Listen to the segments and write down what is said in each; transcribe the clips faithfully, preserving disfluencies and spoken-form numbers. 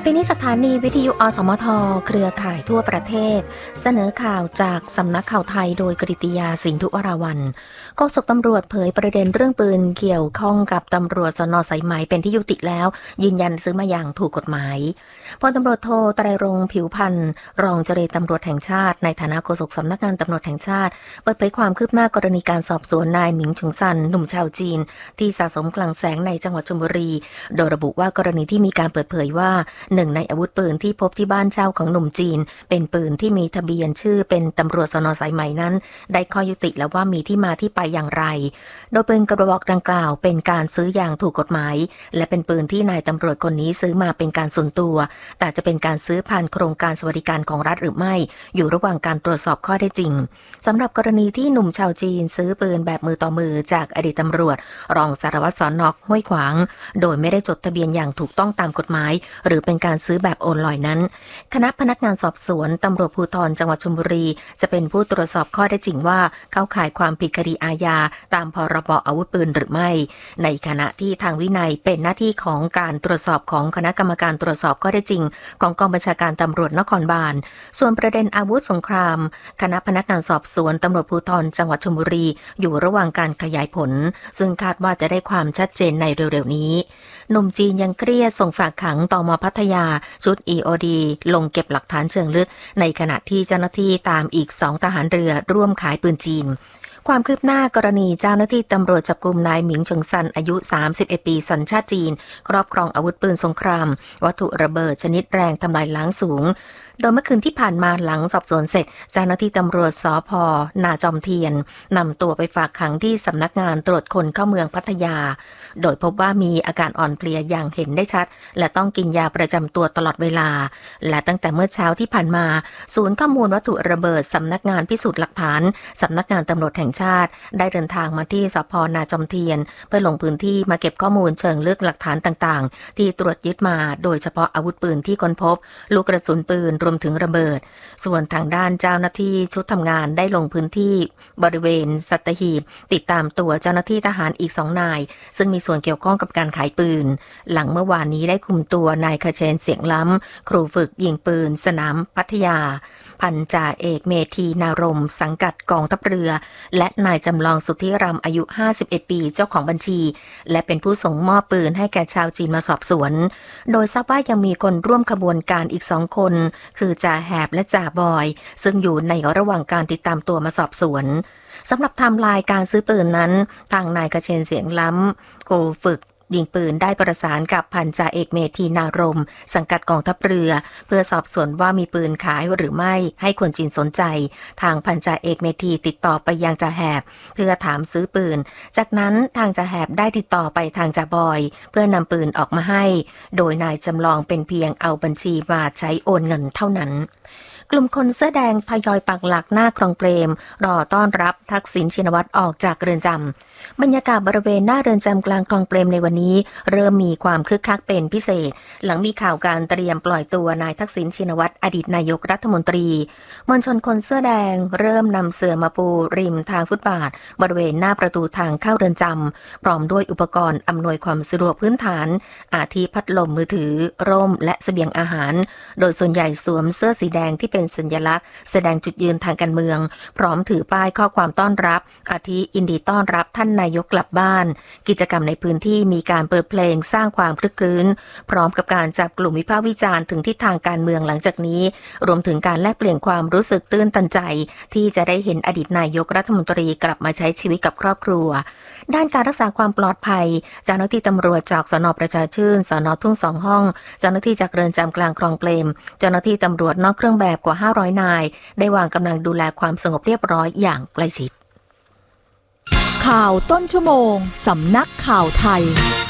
ไปนี้สถานีวิทยุอสมทเครือข่ายทั่วประเทศเสนอข่าวจากสำนักข่าวไทยโดยกฤติยาสินธุวราวัลย์โฆษกตำรวจเผยประเด็นเรื่องปืนเกี่ยวข้องกับตำรวจสน.สายไหมเป็นที่ยุติแล้วยืนยันซื้อมาอย่างถูกกฎหมายพลตำรวจโทไตรรงค์ผิวพันธ์รองเจรตำรวจแห่งชาติในฐานะโฆษกสำนักงานตำรวจแห่งชาติเปิดเผยความคืบหน้ากรณีการสอบสวนนายหมิงฉุงซันหนุ่มชาวจีนที่สะสมกลางแสงในจังหวัดชลบุรีโดยระบุว่ากรณีที่มีการเปิดเผยว่าหนึ่งในอาวุธปืนที่พบที่บ้านเช่าของหนุ่มจีนเป็นปืนที่มีทะเบียนชื่อเป็นตำรวจสน.สายไหมนั้นได้ข้อยุติแล้วว่ามีที่มาที่ไปอย่างไรโดยปืนกระบอกดังกล่าวเป็นการซื้ออย่างถูกกฎหมายและเป็นปืนที่นายตำรวจคนนี้ซื้อมาเป็นการส่วนตัวแต่จะเป็นการซื้อผ่านโครงการสวัสดิการของรัฐหรือไม่อยู่ระหว่างการตรวจสอบข้อเท็จจริงสำหรับกรณีที่หนุ่มชาวจีนซื้อปืนแบบมือต่อมือจากอดีตตำรวจรองสารวัตรสน.ห้วยขวางโดยไม่ได้จดทะเบียนอย่างถูกต้องตามกฎหมายหรือเป็นการซื้อแบบโอนลอยนั้นคณะพนักงานสอบสวนตำรวจภูธรจังหวัดชลบุรีจะเป็นผู้ตรวจสอบข้อเท็จจริงว่าเข้าข่ายความผิดคดีอาญาตามพรบอาวุธปืนหรือไม่ในขณะที่ทางวินัยเป็นหน้าที่ของการตรวจสอบของคณะกรรมการตรวจสอบข้อเท็จจริงของกองบัญชาการตำรวจนครบาลส่วนประเด็นอาวุธสงครามคณะพนักงานสอบสวนตำรวจภูธรจังหวัดชลบุรีอยู่ระหว่างการขยายผลซึ่งคาดว่าจะได้ความชัดเจนในเร็วๆนี้หนุ่มจีนยังเครียดส่งฝากขังตม.พัทยาชุด อี โอ ดี ลงเก็บหลักฐานเชิงลึกในขณะที่เจ้าหน้าที่ตามอีกสองทหารเรือร่วมขายปืนจีนความคืบหน้ากรณีเจ้าหน้าที่ตำรวจจับกุมนายหมิงเฉิงซันอายุสามสิบเอ็ดปีสัญชาติจีนครอบครองอาวุธปืนสงครามวัตถุระเบิดชนิดแรงทำลายล้างสูงโดยเมื่อคืนที่ผ่านมาหลังสอบสวนเสร็จเจ้าหน้าที่ตำรวจสภ.นาจอมเทียนนำตัวไปฝากขังที่สำนักงานตรวจคนเข้าเมืองพัทยาโดยพบว่ามีอาการอ่อนเพลียอย่างเห็นได้ชัดและต้องกินยาประจำตัวตลอดเวลาและตั้งแต่เมื่อเช้าที่ผ่านมาศูนย์ข้อมูลวัตถุระเบิดสำนักงานพิสูจน์หลักฐานสำนักงานตำรวจแห่งชาติได้เดินทางมาที่สภ.นาจอมเทียนเพื่อลงพื้นที่มาเก็บข้อมูลเชิงลึกหลักฐานต่างๆที่ตรวจยึดมาโดยเฉพาะอาวุธปืนที่ค้นพบลูกกระสุนปืนรวมถึงระเบิดส่วนทางด้านเจ้าหน้าที่ชุดทำงานได้ลงพื้นที่บริเวณสัตหีบติดตามตัวเจ้าหน้าที่ทหารอีกสองนายซึ่งมีส่วนเกี่ยวข้องกับการขายปืนหลังเมื่อวานนี้ได้คุมตัวนายคเชนเสียงล้ำครูฝึกยิงปืนสนามพัทยาพันจ่าเอกเมธีนารมสังกัดกองทัพเรือและนายจำลองสุทธิรำอายุห้าสิบเอ็ดปีเจ้าของบัญชีและเป็นผู้ส่งมอบปืนให้แก่ชาวจีนมาสอบสวนโดยทราบว่ายังมีคนร่วมขบวนการอีกสองคนคือจ่าแหบและจ่าบอยซึ่งอยู่ในระหว่างการติดตามตัวมาสอบสวนสำหรับไทม์ไลน์การซื้อปืนนั้นทางนายคเชนเสียงล้ำครูฝึกยิงปืนได้ประสานกับพันจ่าเอกเมธีนารมสังกัดกองทัพเรือเพื่อสอบสวนว่ามีปืนขายหรือไม่ให้คนจีนสนใจทางพันจ่าเอกเมธีติดต่อไปยังจ่าแหบเพื่อถามซื้อปืนจากนั้นทางจ่าแหบได้ติดต่อไปทางจ่าบอยเพื่อนำปืนออกมาให้โดยนายจำลองเป็นเพียงเอาบัญชีมาใช้โอนเงินเท่านั้นกลุ่มคนเสื้อแดงทยอยปักหลักหน้าคลองเปรมรอต้อนรับทักษิณชินวัตรออกจากเรือนจำบรรยากาศบริเวณหน้าเรือนจำกลางคลองเปรมในวันนี้เริ่มมีความคึกคักเป็นพิเศษหลังมีข่าวการเตรียมปล่อยตัวนายทักษิณชินวัตรอดีตนายกรัฐมนตรีมวลชนคนเสื้อแดงเริ่มนำเสื่อมาปูริมทางฟุตบาทบริเวณหน้าประตูทางเข้าเรือนจำพร้อมด้วยอุปกรณ์อำนวยความสะดวกพื้นฐานอาทิพัดลมมือถือร่มและเสบียงอาหารโดยส่วนใหญ่สวมเสื้อสีแดงที่เป็นสัญลักษณ์แสดงจุดยืนทางการเมืองพร้อมถือป้ายข้อความต้อนรับอาทิยินดีต้อนรับท่านนายกกลับบ้านกิจกรรมในพื้นที่มีการเปิดเพลงสร้างความคลึกครื้นพร้อมกับการจับกลุ่มวิพากษ์วิจารณ์ถึงทิศทางการเมืองหลังจากนี้รวมถึงการแลกเปลี่ยนความรู้สึกตื้นตันใจที่จะได้เห็นอดีตนายกรัฐมนตรีกลับมาใช้ชีวิตกับครอบครัวด้านการรักษาความปลอดภัยเจ้าหน้าที่ตำรวจจากสน.ประชาชื่นสน.ทุ่งสองห้องเจ้าหน้าที่จากเรือนจำกลางคลองเปรมเจ้าหน้าที่ตำรวจนอกเครื่องแบบกว่าห้าร้อยนายได้วางกำลังดูแลความสงบเรียบร้อยอย่างใกล้ชิดข่าวต้นชั่วโมงสำนักข่าวไทย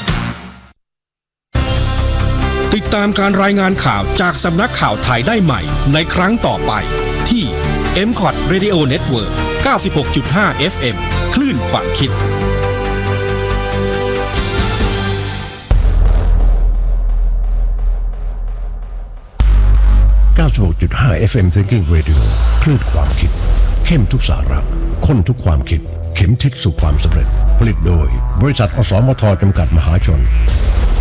ติดตามการรายงานข่าวจากสำนักข่าวไทยได้ใหม่ในครั้งต่อไปที่ เอ็ม คอท Radio Network เก้าสิบหกจุดห้า เอฟ เอ็ม คลื่นความคิดเก้าสิบหกจุดห้า เอฟ เอ็ม Thinking Radio คลื่นความคิดเข้มทุกสาระข้นทุกความคิดเข็มทิศสู่ความสำเร็จผลิตโดยบริษัทอสมทจำกัดมหาชน